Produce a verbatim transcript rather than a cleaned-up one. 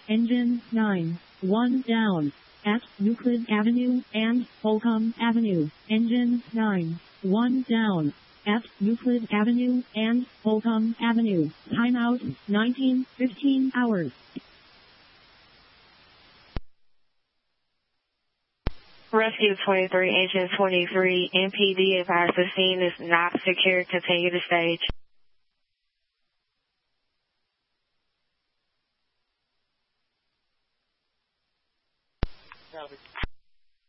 Engine nine. one down. At Euclid Avenue and Holcomb Avenue. Engine nine. one down. At Euclid Avenue and Holcomb Avenue. Timeout nineteen fifteen hours. Rescue twenty-three, Engine twenty-three, M P D advised the scene is not secure. Continue to stage. Copy.